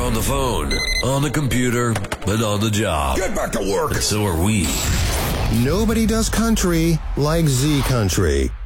on the phone, on the computer, and on the job. Get back to work. And so are we. Nobody does country like Z Country.